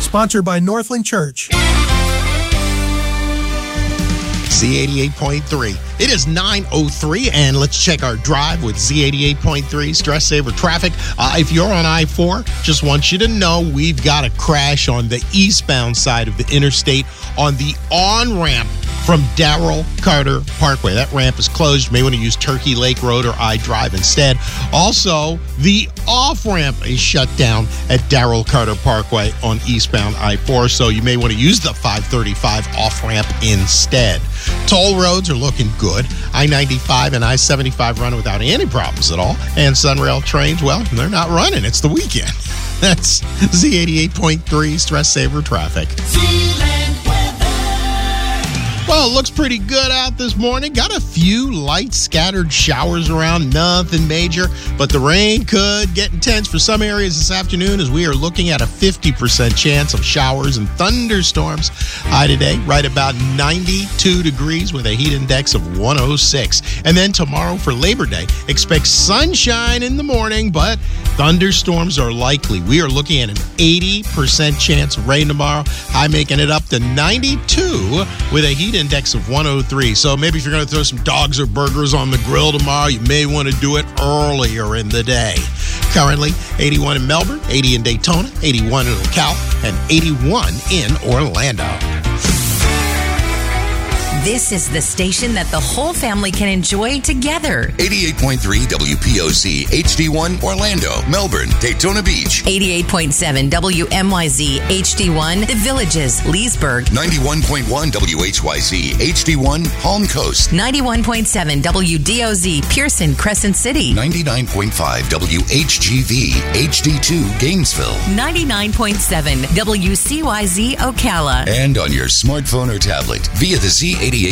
Sponsored by Northland Church. Z88.3. It is 9:03, and let's check our drive with Z88.3 Stress Saver Traffic. If you're on I-4, just want you to know we've got a crash on the eastbound side of the interstate on the on-ramp from Darrell Carter Parkway. That ramp is closed. You may want to use Turkey Lake Road or I-Drive instead. Also, the off-ramp is shut down at Darrell Carter Parkway on eastbound I-4, so you may want to use the 535 off-ramp instead. Toll roads are looking good. I-95 and I-75 running without any problems at all. And Sunrail trains, well, they're not running. It's the weekend. That's Z88.3 Stress Saver Traffic. Well, it looks pretty good out this morning. Got a few light scattered showers around, nothing major, but the rain could get intense for some areas this afternoon as we are looking at a 50% chance of showers and thunderstorms. High today, right about 92 degrees with a heat index of 106. And then tomorrow for Labor Day, expect sunshine in the morning, but thunderstorms are likely. We are looking at an 80% chance of rain tomorrow. High making it up to 92 with a heat index of 103. So maybe if you're going to throw some dogs or burgers on the grill tomorrow, you may want to do it earlier in the day. Currently, 81 in Melbourne, 80 in Daytona, 81 in Ocala, and 81 in Orlando. This is the station that the whole family can enjoy together. 88.3 WPOC, HD1, Orlando, Melbourne, Daytona Beach. 88.7 WMYZ, HD1, The Villages, Leesburg. 91.1 WHYZ, HD1, Palm Coast. 91.7 WDOZ, Pearson, Crescent City. 99.5 WHGV, HD2, Gainesville. 99.7 WCYZ, Ocala. And on your smartphone or tablet via the Z88